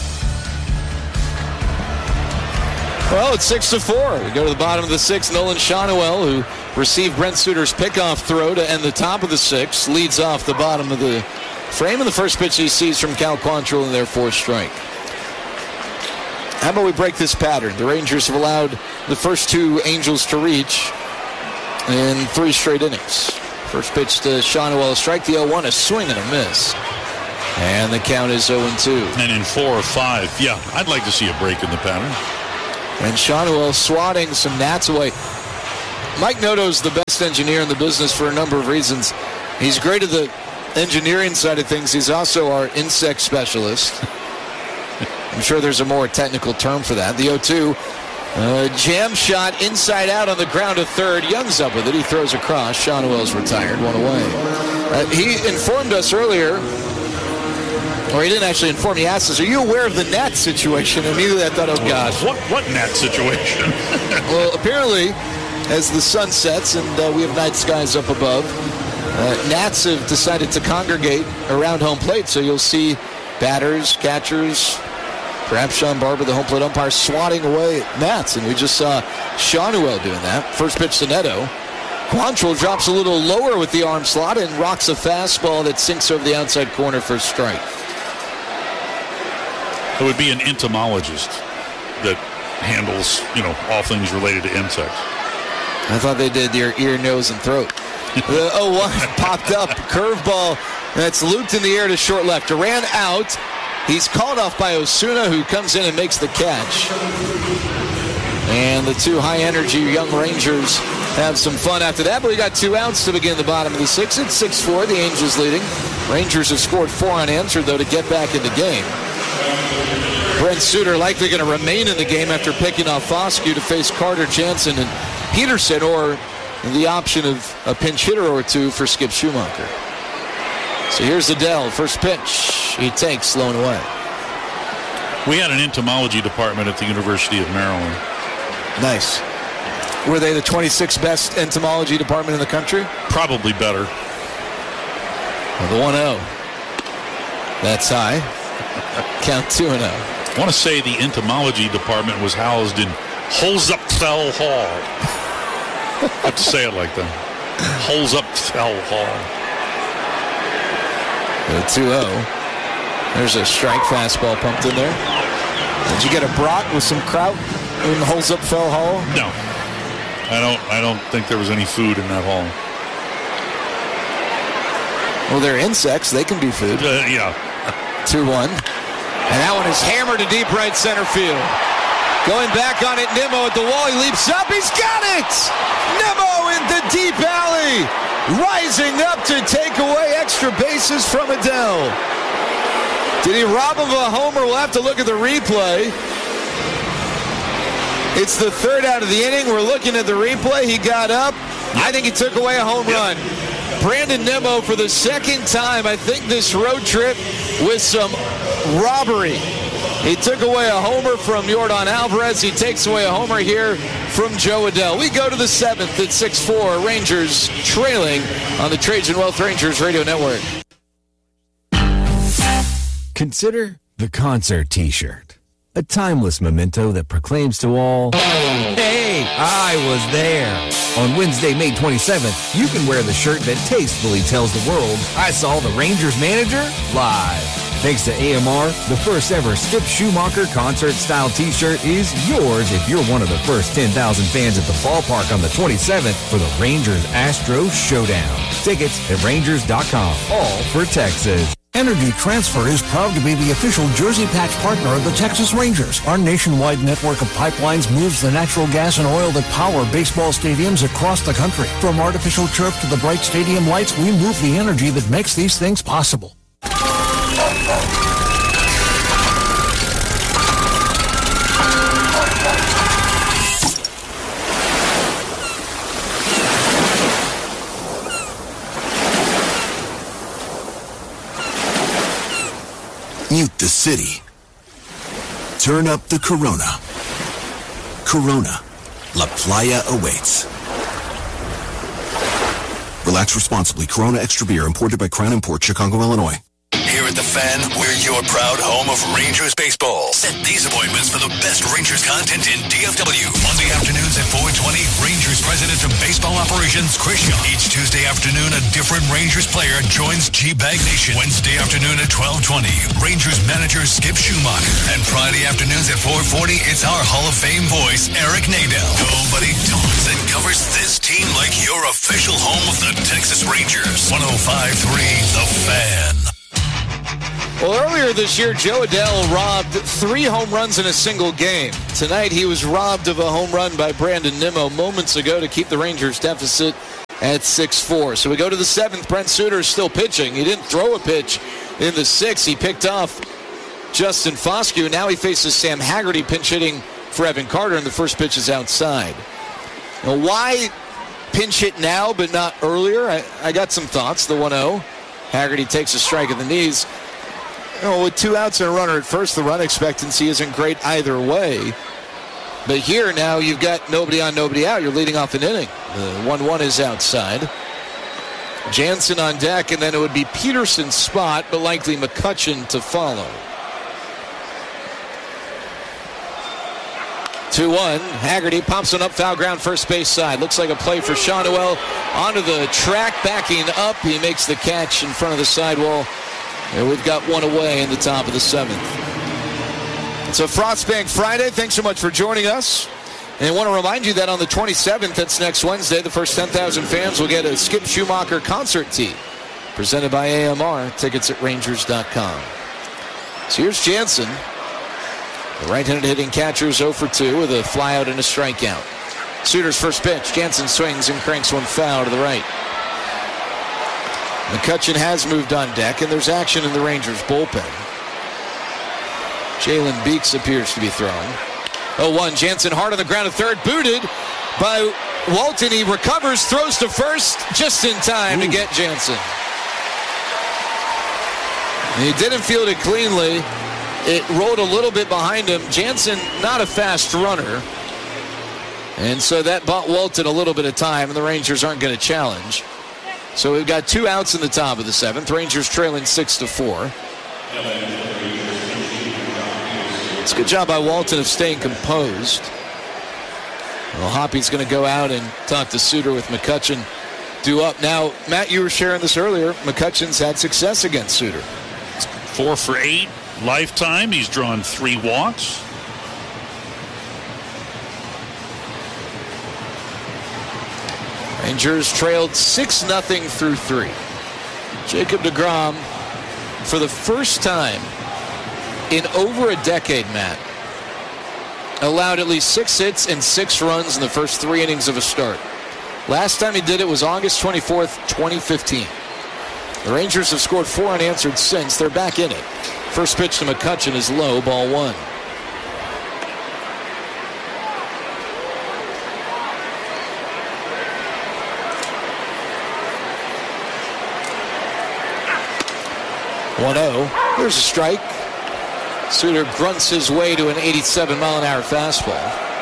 Well, it's six to four. We go to the bottom of the sixth. Nolan Shotwell, who received Brent Suter's pickoff throw to end the top of the sixth, leads off the bottom of the frame, and the first pitch he sees from Cal Quantrill in their fourth strike. How about we break this pattern? The Rangers have allowed the first two Angels to reach in three straight innings. First pitch to Shotwell, a strike, the oh one, a swing and a miss. And the count is oh and two. And in four or five, yeah, I'd like to see a break in the pattern. And Shotwell swatting some gnats away. Mike Noto's the best engineer in the business for a number of reasons. He's great at the engineering side of things. He's also our insect specialist. I'm sure there's a more technical term for that. The oh two, uh, jam shot inside out on the ground to third. Young's up with it. He throws across. Shotwell's retired, one away. Uh, he informed us earlier, or he didn't actually inform. He asked us, "Are you aware of the gnat situation?" And immediately I thought, "Oh gosh, what what gnat situation?" Well, apparently, as the sun sets and uh, we have night skies up above, uh, gnats have decided to congregate around home plate. So you'll see batters, catchers, perhaps Sean Barber, the home plate umpire, swatting away gnats. And we just saw Shotwell doing that. First pitch to Neto. Quantrill drops a little lower with the arm slot and rocks a fastball that sinks over the outside corner for a strike. It would be an entomologist that handles, you know, all things related to insects. I thought they did your ear, nose, and throat. The oh one popped up. Curveball that's looped in the air to short left. Duran out. He's called off by Osuna, who comes in and makes the catch. And the two high-energy young Rangers have some fun after that, but we got two outs to begin the bottom of the sixth. It's six four, the Angels leading. Rangers have scored four unanswered, though, to get back in the game. Brent Suter likely going to remain in the game after picking off Foscue to face Carter Jansen and Peterson, or the option of a pinch hitter or two for Skip Schumacher. So here's Adele, first pitch. He takes, slow and away. We had an entomology department at the University of Maryland. Nice. Were they the twenty-sixth best entomology department in the country? Probably better. Well, the one oh. That's high. Count two and oh. I want to say the entomology department was housed in Holzapfel Hall. I have to say it like that. Holzapfel Hall. The two oh. There's a strike fastball pumped in there. Did you get a brat with some kraut in Holzapfel Hall? No. I don't I don't think there was any food in that hall. Well, they're insects. They can be food. Uh, yeah. two one. And that one is hammered to deep right center field. Going back on it, Nimmo at the wall. He leaps up. He's got it! Nimmo in the deep alley. Rising up to take away extra bases from Adele. Did he rob him of a homer? We'll have to look at the replay. It's the third out of the inning. We're looking at the replay. He got up. I think he took away a home run. Brandon Nimmo for the second time, I think, this road trip with some robbery. He took away a homer from Yordan Alvarez. He takes away a homer here from Joe Adele. We go to the seventh at six four. Rangers trailing on the Trajan Wealth Rangers Radio Network. Consider the concert t-shirt. A timeless memento that proclaims to all, hey, I was there. On Wednesday, May twenty-seventh, you can wear the shirt that tastefully tells the world, I saw the Rangers manager live. Thanks to A M R, the first ever Skip Schumacher concert-style t-shirt is yours if you're one of the first ten thousand fans at the ballpark on the twenty-seventh for the Rangers-Astros Showdown. Tickets at Rangers dot com, all for Texas. Energy Transfer is proud to be the official Jersey Patch partner of the Texas Rangers. Our nationwide network of pipelines moves the natural gas and oil that power baseball stadiums across the country. From artificial turf to the bright stadium lights, we move the energy that makes these things possible. Mute the city. Turn up the Corona. Corona. La Playa awaits. Relax responsibly. Corona Extra Beer, imported by Crown Import, Chicago, Illinois. Here Here at The Fan, we're your proud home of Rangers baseball. Set these appointments for the best Rangers content in D F W. Monday afternoons at four twenty, Rangers President of Baseball Operations, Chris Young. Each Tuesday afternoon, a different Rangers player joins G-Bag Nation. Wednesday afternoon at twelve twenty, Rangers manager Skip Schumacher. And Friday afternoons at four forty, it's our Hall of Fame voice, Eric Nadel. Nobody talks and covers this team like your official home of the Texas Rangers. one oh five point three The Fan. Well, earlier this year, Joe Adell robbed three home runs in a single game. Tonight, he was robbed of a home run by Brandon Nimmo moments ago to keep the Rangers deficit at six four. So we go to the seventh. Brent Suter is still pitching. He didn't throw a pitch in the sixth. He picked off Justin Foscue. Now he faces Sam Haggerty pinch hitting for Evan Carter, and the first pitch is outside. Now, why pinch hit now but not earlier? I, I got some thoughts. The one oh. Haggerty takes a strike at the knees. You know, with two outs and a runner at first, the run expectancy isn't great either way. But here now you've got nobody on, nobody out. You're leading off an inning. The one one is outside. Jansen on deck, and then it would be Peterson's spot, but likely McCutchen to follow. two one. Haggerty pops one up, foul ground, first base side. Looks like a play for Sean Noel onto the track, backing up. He makes the catch in front of the sidewall. And we've got one away in the top of the seventh. It's a Frostbank Friday. Thanks so much for joining us. And I want to remind you that on the twenty-seventh, that's next Wednesday, the first ten thousand fans will get a Skip Schumacher concert tee presented by A M R. Tickets at Rangers dot com. So here's Jansen. The right-handed hitting catcher is oh for two with a flyout and a strikeout. Suter's first pitch. Jansen swings and cranks one foul to the right. McCutchen has moved on deck, and there's action in the Rangers bullpen. Jalen Beeks appears to be throwing. oh one, Jansen hard on the ground at third, booted by Walton. He recovers, throws to first, just in time Ooh. to get Jansen. He didn't field it cleanly. It rolled a little bit behind him. Jansen, not a fast runner. And so that bought Walton a little bit of time, and the Rangers aren't going to challenge. So we've got two outs in the top of the seventh. Rangers trailing six to four. It's a good job by Walton of staying composed. Well, Hoppy's going to go out and talk to Suter with McCutchen due up. Now, Matt, you were sharing this earlier. McCutchen's had success against Suter. Four for eight lifetime. He's drawn three walks. Rangers trailed six nothing through three. Jacob deGrom, for the first time in over a decade, Matt, allowed at least six hits and six runs in the first three innings of a start. Last time he did it was August twenty-fourth, twenty fifteen. The Rangers have scored four unanswered since. They're back in it. First pitch to McCutchen is low, ball one. one oh. There's a strike. Suter grunts his way to an eighty-seven mile an hour fastball.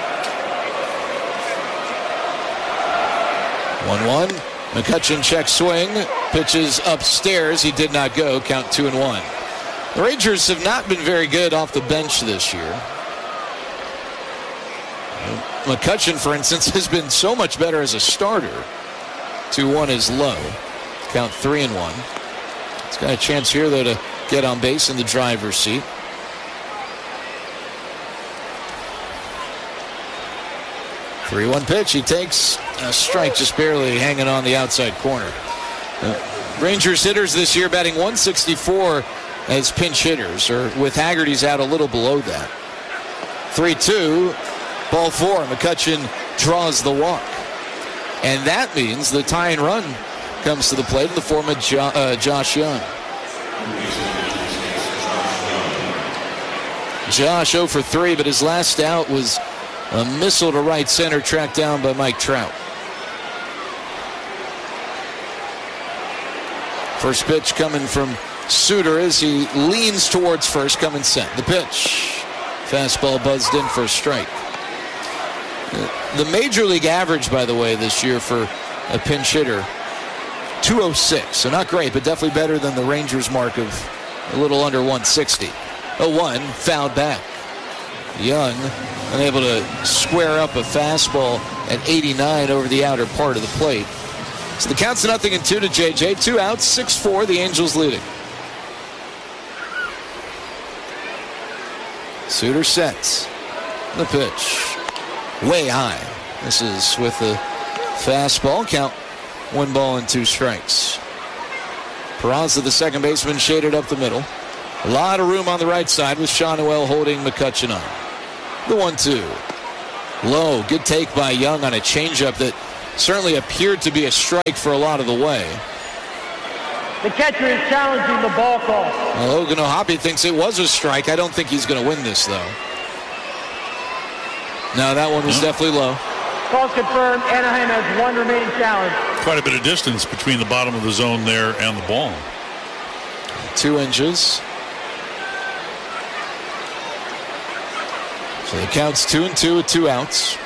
one one. McCutchen check swing. Pitches upstairs. He did not go. Count two and one. The Rangers have not been very good off the bench this year. McCutchen, for instance, has been so much better as a starter. two one is low. Count three and one. He's got a chance here, though, to get on base in the driver's seat. three one pitch. He takes a strike, just barely hanging on the outside corner. Uh, Rangers hitters this year batting one sixty-four as pinch hitters, or with Haggerty's out a little below that. three two, ball four. McCutchen draws the walk. And that means the tying run comes to the plate in the form of jo- uh, Josh Young. Josh oh for three, but his last out was a missile to right center, tracked down by Mike Trout. First pitch coming from Suter as he leans towards first, coming set. The pitch. Fastball buzzed in for a strike. The major league average, by the way, this year for a pinch hitter, two oh six. So not great, but definitely better than the Rangers mark of a little under one sixty. oh one, fouled back. Young unable to square up a fastball at eighty-nine over the outer part of the plate. So the count's nothing and two to J J. Two outs, six four, the Angels leading. Suter sets. The pitch. Way high. This is with the fastball. Count one ball and two strikes. Peraza, the second baseman, shaded up the middle. A lot of room on the right side with Sean Noel holding McCutchen on. The one two. Low. Good take by Young on a changeup that certainly appeared to be a strike for a lot of the way. The catcher is challenging the ball call. Well, Logan O'Hoppe thinks it was a strike. I don't think he's going to win this, though. No, that one was no. definitely low. Call confirmed. Anaheim has one remaining challenge. Quite a bit of distance between the bottom of the zone there and the ball. Two inches. So the count's two and two with two outs.